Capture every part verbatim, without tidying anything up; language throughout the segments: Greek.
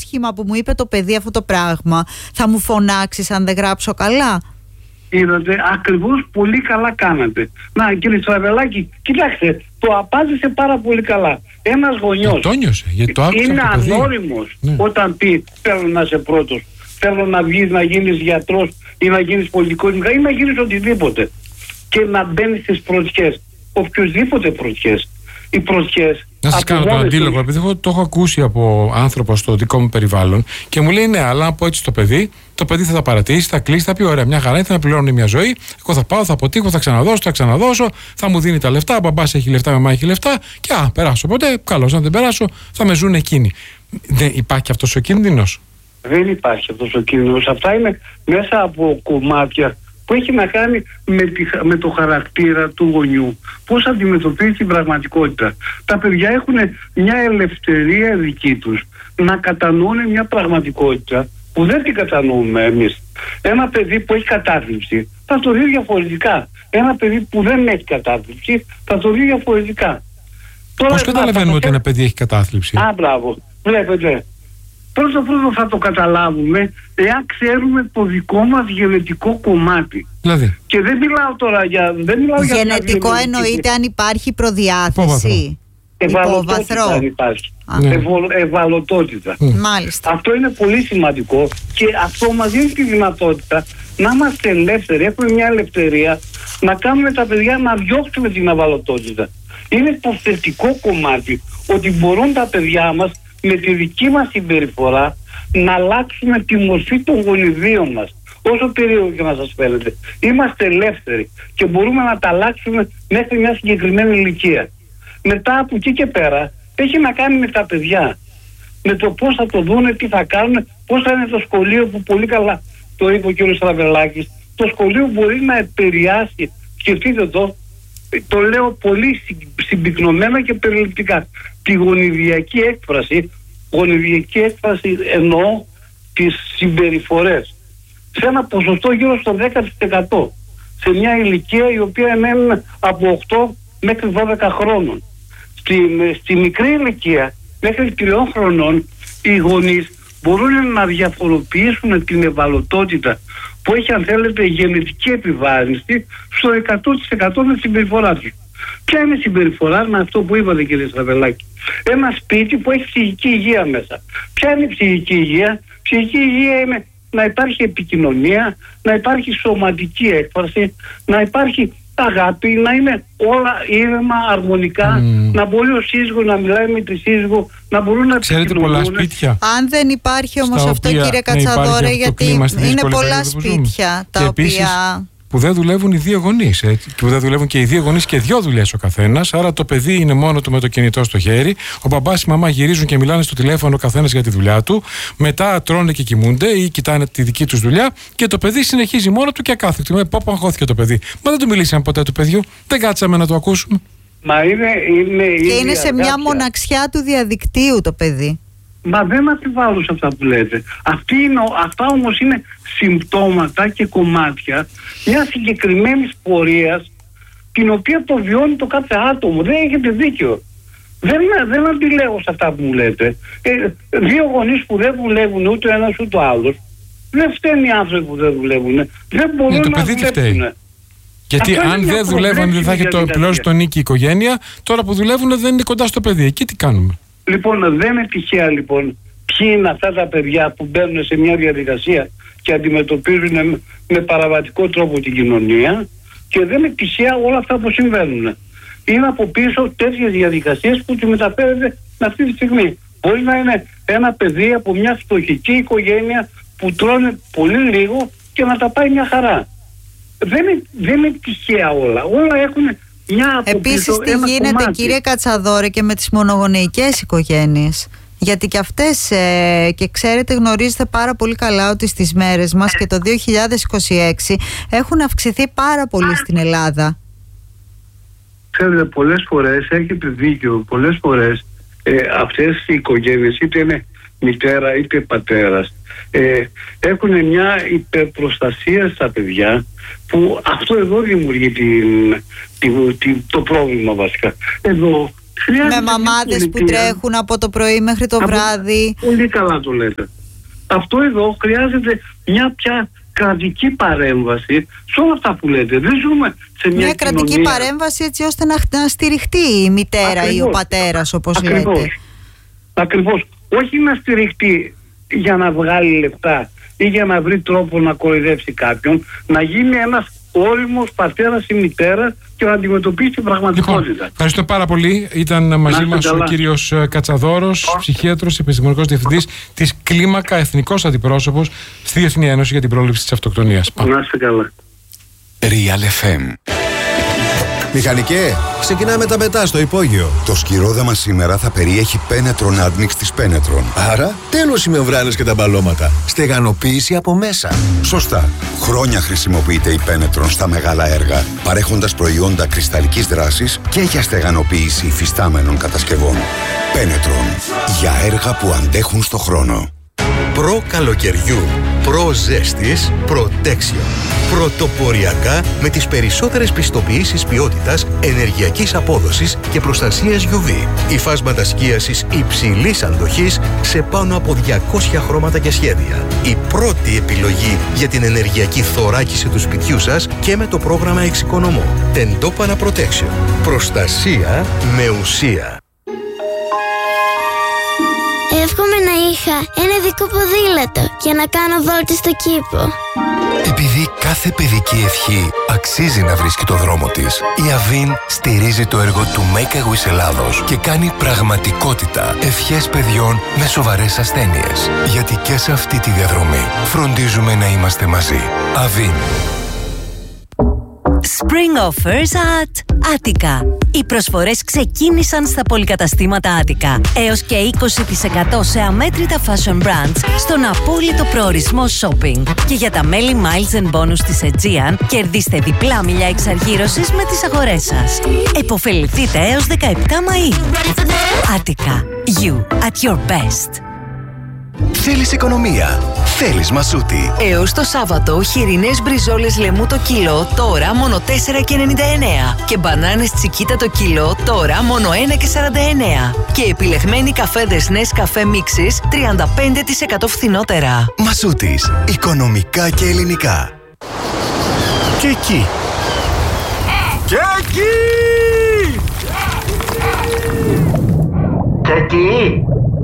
άσχημα που μου είπε το παιδί αυτό το πράγμα, θα μου φωνάξεις αν δεν γράψω καλά? Είδατε, ακριβώς πολύ καλά κάνατε. Να, κύριε Στραβελάκη, κοιτάξτε, το απάντησε πάρα πολύ καλά. Ένας γονιός το τόνιωσε, γιατί το άκουσα είναι το παιδί. ανώριμος, ναι. όταν πει θέλω να είσαι πρώτος, θέλω να βγεις να γίνεις γιατρός ή να γίνεις πολιτικός ή να γίνεις οτιδήποτε, και να μπαίνεις στις πρωτιές, οποιοσδήποτε πρωτιές. Οι πρωτιές. Να σας κάνω το αντίλογο, επειδή εγώ το έχω ακούσει από άνθρωπο στο δικό μου περιβάλλον και μου λέει ναι, αλλά αν πω έτσι στο παιδί, το παιδί θα τα παρατήσει, θα κλείσει, θα πει ωραία, μια χαρά, θα με πληρώνει μια ζωή. Εγώ θα πάω, θα αποτύχω, θα ξαναδώσω, θα ξαναδώσω, θα μου δίνει τα λεφτά. Ο μπαμπάς έχει λεφτά, η μαμά έχει λεφτά. Και α, περάσω ποτέ, καλώς, αν δεν περάσω, θα με ζουν εκείνοι. Δεν υπάρχει αυτός ο κίνδυνος? Δεν υπάρχει αυτός ο κίνδυνος. Αυτά είναι μέσα από κομμάτια που έχει να κάνει με, τη, με το χαρακτήρα του γονιού. Πώς αντιμετωπίζει την πραγματικότητα. Τα παιδιά έχουν μια ελευθερία δική τους να κατανοούν μια πραγματικότητα που δεν την κατανοούμε εμείς. Ένα παιδί που έχει κατάθλιψη θα το δει διαφορετικά. Ένα παιδί που δεν έχει κατάθλιψη θα το δει διαφορετικά. Πώς καταλαβαίνουμε ότι ένα παιδί έχει κατάθλιψη? Α, μπράβο. Βλέπετε. Πρώτο πρώτο θα το καταλάβουμε εάν ξέρουμε το δικό μας γενετικό κομμάτι. Δηλαδή. Και δεν μιλάω τώρα για... Δεν μιλάω γενετικό για εννοείται αν υπάρχει προδιάθεση. Ευαλωτότητα αν υπάρχει. Ναι. Ευω, ευαλωτότητα. Mm. Μάλιστα. Αυτό είναι πολύ σημαντικό και αυτό μας δίνει τη δυνατότητα να είμαστε ελεύθεροι. Έχουμε μια ελευθερία να κάνουμε τα παιδιά να διώξουμε την ευαλωτότητα. Είναι το θετικό κομμάτι ότι μπορούν τα παιδιά μας με τη δική μας συμπεριφορά να αλλάξουμε τη μορφή των γονιδίων μας. Όσο περίοδο και να σας φαίνεται. Είμαστε ελεύθεροι και μπορούμε να τα αλλάξουμε μέχρι μια συγκεκριμένη ηλικία. Μετά από εκεί και πέρα έχει να κάνει με τα παιδιά. Με το πώς θα το δούνε, τι θα κάνουν, πώς θα είναι το σχολείο, που πολύ καλά το είπε ο κ. Στραβελάκης. Το σχολείο μπορεί να επηρεάσει, σκεφτείτε το, το λέω πολύ συμπυκνωμένα και περιληπτικά, τη γονιδιακή έκφραση. Γονιδιακή έκφραση εννοώ τις συμπεριφορές σε ένα ποσοστό γύρω στο δέκα τοις εκατό σε μια ηλικία η οποία είναι από οκτώ μέχρι δώδεκα χρόνων. Στη, στη μικρή ηλικία μέχρι τριών χρονών οι γονείς μπορούν να διαφοροποιήσουν την ευαλωτότητα που έχει, αν θέλετε, γενετική επιβάρυνση στο εκατό τοις εκατό με τη συμπεριφορά του. Ποια είναι η συμπεριφορά? Με αυτό που είπατε, κύριε Στραβελάκη. Ένα σπίτι που έχει ψυχική υγεία μέσα. Ποια είναι η ψυχική υγεία? Ψυχική υγεία είναι να υπάρχει επικοινωνία, να υπάρχει σωματική έκφραση, να υπάρχει αγάπη, να είναι όλα ήρεμα, αρμονικά, mm. να μπορεί ο σύζυγος να μιλάει με τη σύζυγο, να μπορούν να Ξέρετε πολλά σπίτια. Αν δεν υπάρχει όμως αυτό, οποία, κύριε Κατσαδόρε, γιατί είναι πολλά σπίτια τα και οποία... Επίσης, που δεν δουλεύουν οι δύο γονείς, έτσι, που δεν δουλεύουν και οι δύο γονείς και δύο δουλειές ο καθένας. Άρα το παιδί είναι μόνο του με το κινητό στο χέρι. Ο μπαμπάς, η μαμά γυρίζουν και μιλάνε στο τηλέφωνο ο καθένας για τη δουλειά του. Μετά τρώνε και κοιμούνται ή κοιτάνε τη δική τους δουλειά. Και το παιδί συνεχίζει μόνο του και ακάθεκτο. Με πόπο αγχώθηκε το παιδί. Μα δεν του μιλήσαμε ποτέ του παιδιού. Δεν κάτσαμε να το ακούσουμε. Μα είναι, είναι, και είναι σε μια αγάπια. μοναξιά του διαδικτύου το παιδί. Μα δεν αμφιβάλλω σε αυτά που λέτε. Αυτή είναι, αυτά όμως είναι συμπτώματα και κομμάτια μια συγκεκριμένη πορεία την οποία το βιώνει το κάθε άτομο. Δεν έχετε δίκιο. Δεν, δεν αντιλέγω σε αυτά που μου λέτε. Ε, δύο γονείς που δεν δουλεύουν ούτε ο ένας ούτε ο άλλος. Δεν φταίνουν οι άνθρωποι που δεν δουλεύουν. Δεν μπορούν ναι, το να παιδί δουλεύουν. Γιατί αυτό αν δεν δουλεύουν δεν θα έχει το πληρώσει τον νίκη η οικογένεια. Τώρα που δουλεύουν δεν είναι κοντά στο παιδί. Εκεί τι κάνουμε? Λοιπόν, δεν είναι τυχαία λοιπόν ποιοι είναι αυτά τα παιδιά που μπαίνουν σε μια διαδικασία και αντιμετωπίζουν με, με παραβατικό τρόπο την κοινωνία, και δεν είναι τυχαία όλα αυτά που συμβαίνουν. Είναι από πίσω τέτοιες διαδικασίες που τη μεταφέρεται αυτή τη στιγμή. Μπορεί να είναι ένα παιδί από μια φτωχική οικογένεια που τρώνε πολύ λίγο και να τα πάει μια χαρά. Δεν είναι, δεν είναι τυχαία όλα. Όλα έχουν μια από Επίσης πίσω τι ένα γίνεται, κομμάτι. Κύριε Κατσαδόρε, και με τις μονογονεϊκές οικογένειες? Γιατί και αυτές, ε, και ξέρετε, γνωρίζετε πάρα πολύ καλά ότι στις μέρες μας και το δύο χιλιάδες είκοσι έξι έχουν αυξηθεί πάρα πολύ στην Ελλάδα. Ξέρετε, πολλές φορές έχετε δίκιο. Πολλές φορές ε, αυτές οι οικογένειες, είτε είναι μητέρα είτε πατέρας, ε, έχουν μια υπερπροστασία στα παιδιά, που αυτό εδώ δημιουργεί την, την, την, το πρόβλημα βασικά. Εδώ Με μαμάδες που τρέχουν από το πρωί μέχρι το από... βράδυ. Πολύ καλά το λέτε. Αυτό εδώ χρειάζεται μια πια κρατική παρέμβαση σε όλα αυτά που λέτε. Δεν ζούμε σε μια, μια κρατική κοινωνία... παρέμβαση έτσι ώστε να, να στηριχτεί η μητέρα Ακριβώς. ή ο πατέρας, όπως Ακριβώς. λέτε. Ακριβώς. Όχι να στηριχτεί για να βγάλει λεφτά ή για να βρει τρόπο να κοροϊδέψει κάποιον, να γίνει ένας όριμος πατέρας ή μητέρα και να αντιμετωπίσει την πραγματικότητα. Λοιπόν, ευχαριστώ πάρα πολύ. Ήταν μαζί μας ο κύριος Κατσαδόρος, ψυχίατρος, επιστημονικός διευθυντής της Κλίμακα, εθνικός αντιπρόσωπος στη Διεθνή Ένωση για την Πρόληψη της Αυτοκτονίας. Να είστε καλά. Real εφ εμ. Μηχανικέ, ξεκινάμε τα μετά στο υπόγειο. Το σκυρόδεμα σήμερα θα περιέχει Πένετρον Admix της Πένετρον. Άρα, τέλος οι μεμβράνες και τα μπαλώματα. Στεγανοποίηση από μέσα. Σωστά. Χρόνια χρησιμοποιείται η Πένετρον στα μεγάλα έργα, παρέχοντας προϊόντα κρυσταλλικής δράσης και για στεγανοποίηση υφιστάμενων κατασκευών. Πένετρον. Για έργα που αντέχουν στο χρόνο. Προ καλοκαιριού, προ ζέστης, Protection. Πρωτοποριακά με τις περισσότερες πιστοποιήσεις ποιότητας, ενεργειακής απόδοσης και προστασίας γιου βι. Υφάσματα σκίασης υψηλής αντοχής σε πάνω από διακόσια χρώματα και σχέδια. Η πρώτη επιλογή για την ενεργειακή θωράκιση του σπιτιού σας και με το πρόγραμμα Εξοικονομώ. Τεντόπανα Protection. Προστασία με ουσία. Εύχομαι να είχα ένα δικό ποδήλατο για να κάνω βόλτες στο κήπο. Επειδή κάθε παιδική ευχή αξίζει να βρίσκει το δρόμο της, η Αβίν στηρίζει το έργο του Make a Wish Ελλάδος και κάνει πραγματικότητα ευχές παιδιών με σοβαρές ασθένειες. Γιατί και σε αυτή τη διαδρομή φροντίζουμε να είμαστε μαζί. Αβίν. Spring Offers at Attica. Οι προσφορές ξεκίνησαν στα πολυκαταστήματα Attica. Έως και είκοσι τοις εκατό σε αμέτρητα fashion brands στον απόλυτο προορισμό shopping. Και για τα μέλη Miles and Bonus της Aegean, κερδίστε διπλά μιλιά εξαργύρωσης με τις αγορές σας. Εποφεληθείτε έως δεκαεπτά Μαΐου. Attica. You at your best. Θέλεις οικονομία. Θέλεις Μασούτη. Έως το Σάββατο, χοιρινές μπριζόλες λεμού το κιλό, τώρα μόνο τέσσερα και ενενήντα εννέα. Και μπανάνες τσικίτα το κιλό, τώρα μόνο ένα και σαράντα εννέα. Και επιλεγμένοι καφέδες Nescafé Mixes, τριάντα πέντε τοις εκατό φθηνότερα. Μασούτης. Οικονομικά και ελληνικά. Και εκεί. Και εκεί. Και εκεί.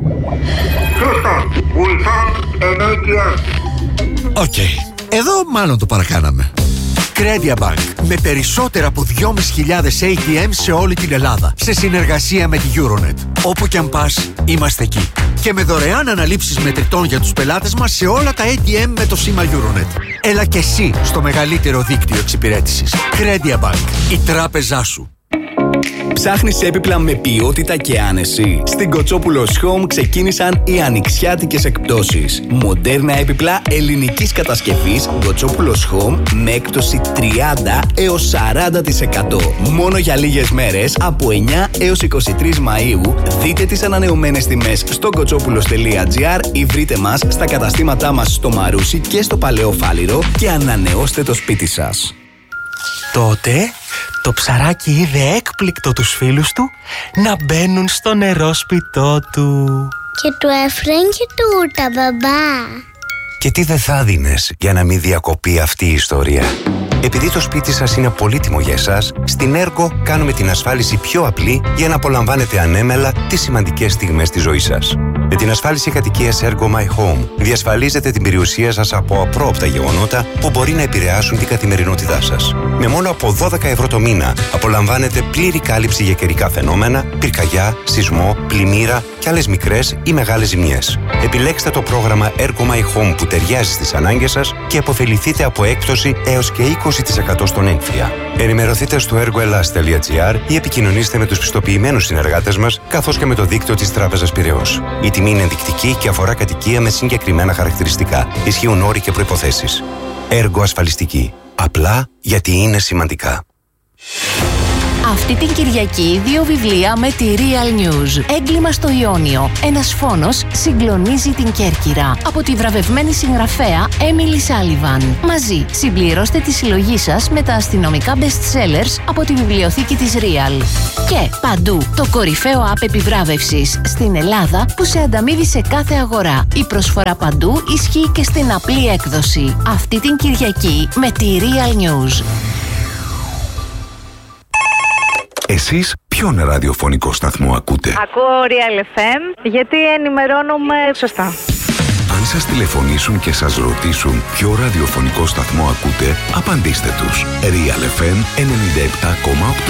Οκ. Εδώ μάλλον το παρακάναμε. Credia Bank. Με περισσότερα από δυόμισι χιλιάδες έι τι εμ σε όλη την Ελλάδα. Σε συνεργασία με τη Euronet. Όπου κι αν πας, είμαστε εκεί. Και με δωρεάν αναλήψεις μετρητών για τους πελάτες μας σε όλα τα έι τι εμ με το σήμα Euronet. Έλα και εσύ στο μεγαλύτερο δίκτυο εξυπηρέτησης. Credia Bank. Η τράπεζά σου. Ψάχνεις έπιπλα με ποιότητα και άνεση? Στην Κοτσόπουλος Home ξεκίνησαν οι ανοιξιάτικες εκπτώσεις. Μοντέρνα έπιπλα ελληνικής κατασκευής Κοτσόπουλος Home με έκπτωση τριάντα έως σαράντα τοις εκατό. Μόνο για λίγες μέρες από εννιά έως είκοσι τρεις Μαΐου. Δείτε τις ανανεωμένες τιμές στο κοτσόπουλος τελεία τζι άρ ή βρείτε μας στα καταστήματά μας στο Μαρούσι και στο Παλαιό Φάληρο και ανανεώστε το σπίτι σας. Τότε το ψαράκι είδε έκπληκτο τους φίλους του να μπαίνουν στο νερόσπιτό του. Και του έφεραν και τούτα, μπαμπά. Και τι δεν θα δίνες για να μην διακοπεί αυτή η ιστορία? Επειδή το σπίτι σας είναι πολύτιμο για εσάς, στην Ergo κάνουμε την ασφάλιση πιο απλή για να απολαμβάνετε ανέμελα τις σημαντικές στιγμές της ζωής σας. Με την ασφάλιση κατοικίας Ergo My Home διασφαλίζετε την περιουσία σας από απρόοπτα γεγονότα που μπορεί να επηρεάσουν την καθημερινότητά σας. Με μόνο από δώδεκα ευρώ το μήνα απολαμβάνετε πλήρη κάλυψη για καιρικά φαινόμενα, πυρκαγιά, σεισμό, πλημμύρα και άλλες μικρές ή μεγάλες ζημιές. Επιλέξτε το πρόγραμμα Ergo My Home που ταιριάζει στις ανάγκες σας και αποφεληθείτε από έκπτωση έως και είκοσι τοις εκατό στον έμφυα. Ενημερωθείτε στο ergoelas τελεία τζι άρ ή επικοινωνήστε με τους πιστοποιημένους συνεργάτες μας καθώς και με το δίκτυο της Τράπεζας Πειραιώς. Η τιμή είναι ενδεικτική και αφορά κατοικία με συγκεκριμένα χαρακτηριστικά. Ισχύουν όροι και προϋποθέσεις. Ergo ασφαλιστική. Απλά γιατί είναι σημαντικά. Αυτή την Κυριακή δύο βιβλία με τη Real News. Έγκλημα στο Ιόνιο. Ένας φόνος συγκλονίζει την Κέρκυρα. Από τη βραβευμένη συγγραφέα Emily Sullivan. Μαζί συμπληρώστε τη συλλογή σας με τα αστυνομικά best sellers από τη βιβλιοθήκη της Real. Και παντού το κορυφαίο app επιβράβευσης στην Ελλάδα που σε ανταμείβει σε κάθε αγορά. Η προσφορά παντού ισχύει και στην απλή έκδοση. Αυτή την Κυριακή με τη Real News. Εσείς ποιον ραδιοφωνικό σταθμό ακούτε? Ακούω Real εφ εμ γιατί ενημερώνομαι σωστά. Αν σας τηλεφωνήσουν και σας ρωτήσουν ποιο ραδιοφωνικό σταθμό ακούτε, απαντήστε τους. Real εφ εμ ενενήντα επτά κόμμα οκτώ.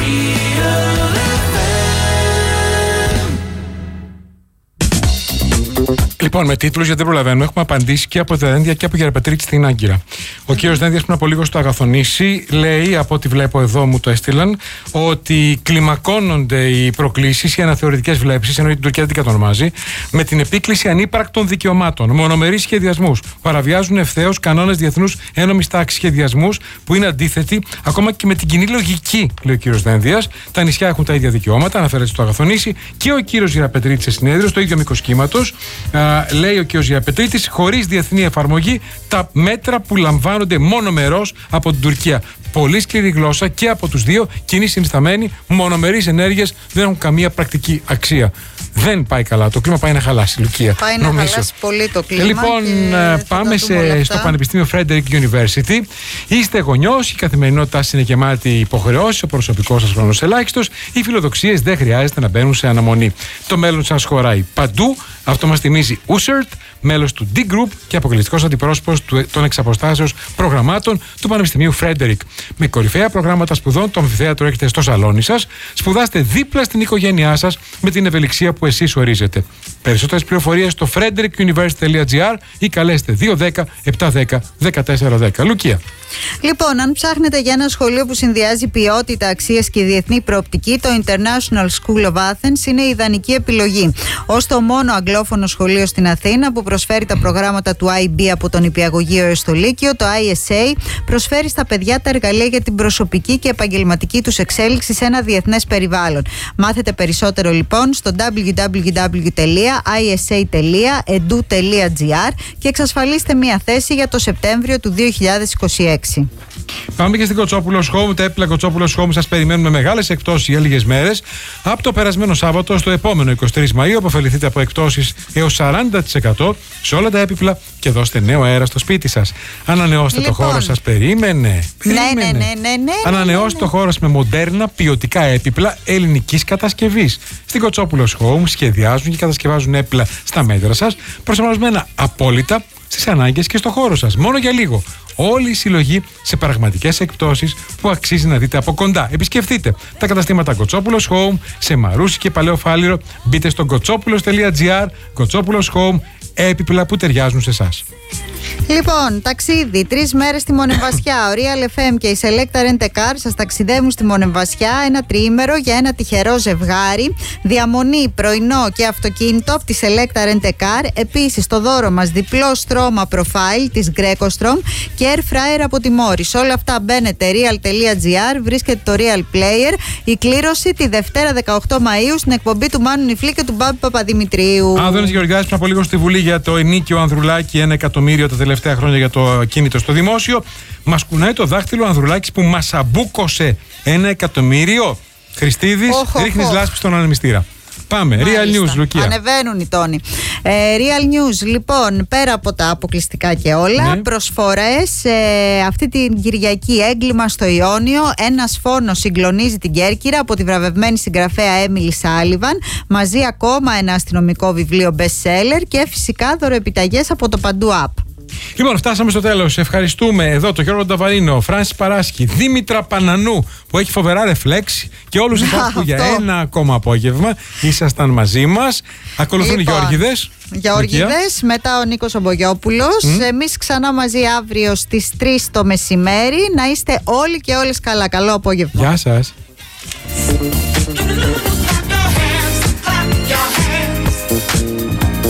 Λοιπόν, με τίτλους γιατί δεν προλαβαίνω, έχουμε απαντήσει και από Δένδια και από Γεραπετρίτη στην Άγκυρα. Ο κύριος Δένδιας πριν από λίγο στο Αγαθονήσι λέει, από ό,τι βλέπω εδώ μου το έστειλαν, ότι κλιμακώνονται οι προκλήσεις, οι αναθεωρητικές βλέψεις, ενώ η Τουρκία δεν την κατονομάζει, με την επίκληση ανύπαρκτων δικαιωμάτων, μονομερείς σχεδιασμούς. Παραβιάζουν ευθέως κανόνες διεθνούς ένομης τάξης, σχεδιασμούς που είναι αντίθετοι ακόμα και με την κοινή λογική, λέει ο κύριος Δένδιας. Τα νησιά έχουν τα ίδια δικαιώματα, αναφέρεται στο Αγαθονήσι, και ο κύριος Γεραπετρίτη σε συνέδριο, στο ίδιο μήκος κύματος. Λέει ο κ. Γεραπετρίτης, χωρίς διεθνή εφαρμογή τα μέτρα που λαμβάνονται μονομερώς από την Τουρκία. Πολύ σκληρή γλώσσα και από τους δύο, κοινή συνισταμένη, μονομερείς ενέργειες δεν έχουν καμία πρακτική αξία. Δεν πάει καλά. Το κλίμα πάει να χαλάσει, Λουκία. Πάει να νομίζω. χαλάσει πολύ το κλίμα. Λοιπόν, πάμε σε, στο Πανεπιστήμιο Frederick University. Είστε γονιός, η καθημερινότητά σας είναι γεμάτη υποχρεώσεις, ο προσωπικός σας χρόνος ελάχιστος, οι φιλοδοξίες δεν χρειάζεται να μπαίνουν σε αναμονή. Το μέλλον σας χωράει παντού. Αυτό μας θυμίζει Ούσερτ, μέλος του D-Group και αποκλειστικός αντιπρόσωπος των εξαποστάσεως προγραμμάτων του Πανεπιστημίου Frederick. Με κορυφαία προγράμματα σπουδών, το αμφιθέατρο έχετε στο σαλόνι σας. Σπουδάστε δίπλα στην οικογένειά σας με την ευελιξία που εσείς ορίζετε. Περισσότερες πληροφορίες στο frederick university τελεία gr ή καλέστε δύο δέκα επτά δέκα δεκατέσσερα δέκα. Λουκία. Λοιπόν, αν ψάχνετε για ένα σχολείο που συνδυάζει ποιότητα, αξίες και διεθνή προοπτική, το International School of Athens είναι η ιδανική επιλογή. Ως το μόνο αγγλόφωνο σχολείο στην Αθήνα που προσφέρει τα προγράμματα του άι μπι από τον Υπηαγωγείο έως το Λύκειο, το άι ες έι προσφέρει στα παιδιά τα εργαλεία για την προσωπική και επαγγελματική τους εξέλιξη σε ένα διεθνές περιβάλλον. Μάθετε περισσότερο λοιπόν στο double-u double-u double-u τελεία άι ες έι τελεία edu τελεία gr και εξασφαλίστε μια θέση για το Σεπτέμβριο του δύο χιλιάδες είκοσι έξι. Πάμε και στην Κοτσόπουλος Home. Τα έπιπλα Κοτσόπουλος Home σας περιμένουν με μεγάλες εκπτώσεις για λίγες μέρες. Από το περασμένο Σάββατο στο επόμενο εικοστή τρίτη Μαΐου αποφεληθείτε από εκπτώσεις έως σαράντα τοις εκατό σε όλα τα έπιπλα και δώστε νέο αέρα στο σπίτι σας. Ανανεώστε λοιπόν το χώρο σας. Περίμενε. περίμενε. Ναι, ναι, ναι, ναι, ναι, Ανανεώστε ναι, ναι. το χώρο σας με μοντέρνα ποιοτικά έπιπλα ελληνικής κατασκευής. Στην Κοτσόπουλος Home σχεδιάζουν και κατασκευάζουν έπιπλα στα μέτρα σας, προσαρμοσμένα απόλυτα στις ανάγκες και στο χώρο σας. Μόνο για λίγο. Όλη η συλλογή σε πραγματικές εκπτώσεις που αξίζει να δείτε από κοντά. Επισκεφτείτε τα καταστήματα Κοτσόπουλος Home σε Μαρούσι και Παλαιό Φάληρο. Μπείτε στο κοτσόπουλος τελεία gr. Κοτσόπουλος Home, έπιπλα που ταιριάζουν σε εσάς. Λοιπόν, ταξίδι. Τρεις μέρες στη Μονεμβασιά. Ο Real εφ εμ και η Selecta Rent a Car σας ταξιδεύουν στη Μονεμβασιά ένα τριήμερο για ένα τυχερό ζευγάρι. Διαμονή, πρωινό και αυτοκίνητο από τη Selecta Rent a Car. Επίσης, το δώρο μας διπλό στρώμα profile της Greco-Strom και air fryer από τη Morris. Όλα αυτά μπαίνετε real τελεία gr. Βρίσκεται το Real Player. Η κλήρωση τη Δευτέρα δεκαοκτώ Μαΐου στην εκπομπή του Μάνου Νιφλή και του Μπάμπη Παπαδημητρίου. Άδωνης Γεωργιάδης πριν από λίγο στη Βουλή για το ενίκιο Ανδρουλάκη, ένα εκατομμύριο τα τελευταία χρόνια για το κίνητο στο δημόσιο. Μας κουνάει το δάχτυλο ο Ανδρουλάκης που μας αμπούκωσε ένα εκατομμύριο. Χριστίδης, ρίχνεις λάσπη στον ανεμιστήρα. Πάμε. Μάλιστα. Real News, Λουκία. Ανεβαίνουν οι τόνοι. Ε, Real News, λοιπόν, πέρα από τα αποκλειστικά και όλα, ναι. προσφορές. Ε, αυτή την Κυριακή έγκλημα στο Ιόνιο. Ένας φόνος συγκλονίζει την Κέρκυρα από τη βραβευμένη συγγραφέα Emily Sullivan. Μαζί ακόμα ένα αστυνομικό βιβλίο best seller και φυσικά δωροεπιταγές από το Παντού App. Λοιπόν, φτάσαμε στο τέλος. Ευχαριστούμε εδώ τον Γιώργο Νταβαρίνο, Φράνση Παράσκη, Δήμητρα Πανανού που έχει φοβερά ρεφλέξ και όλους εσάς που για ένα ακόμα απόγευμα ήσασταν μαζί μας. Ακολουθούν λοιπόν, οι Γεώργιδες. Γεώργιδες, μετά ο Νίκος Ομπογιόπουλος. Mm. Εμείς ξανά μαζί αύριο στις τρεις το μεσημέρι. Να είστε όλοι και όλες καλά. Καλό απόγευμα. Γεια σας.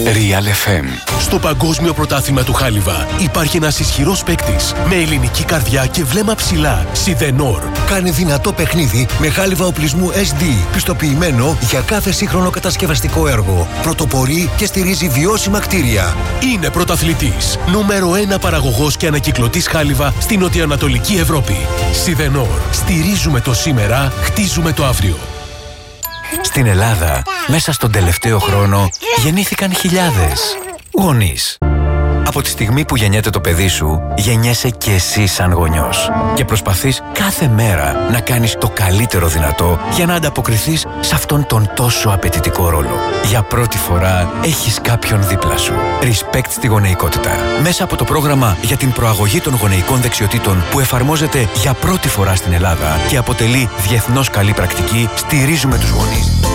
Real εφ εμ. Στο Παγκόσμιο Πρωτάθλημα του Χάλιβα υπάρχει ένας ισχυρός παίκτης με ελληνική καρδιά και βλέμμα ψηλά. Σιδενόρ. Κάνει δυνατό παιχνίδι με χάλιβα οπλισμού ες ντι, πιστοποιημένο για κάθε σύγχρονο κατασκευαστικό έργο. Πρωτοπορεί και στηρίζει βιώσιμα κτίρια. Είναι πρωταθλητής. Νούμερο ένα παραγωγός και ανακυκλωτής χάλιβα στην νοτιοανατολική Ευρώπη. Σιδενόρ. Στηρίζουμε το σήμερα, χτίζουμε το αύριο. Στην Ελλάδα, μέσα στον τελευταίο χρόνο, γεννήθηκαν χιλιάδες γονείς. Από τη στιγμή που γεννιέται το παιδί σου, γεννιέσαι και εσύ σαν γονιός. Και προσπαθείς κάθε μέρα να κάνεις το καλύτερο δυνατό για να ανταποκριθείς σε αυτόν τον τόσο απαιτητικό ρόλο. Για πρώτη φορά έχεις κάποιον δίπλα σου. Respect στη γονεϊκότητα. Μέσα από το πρόγραμμα για την προαγωγή των γονεϊκών δεξιοτήτων που εφαρμόζεται για πρώτη φορά στην Ελλάδα και αποτελεί διεθνώς καλή πρακτική, στηρίζουμε τους γονείς.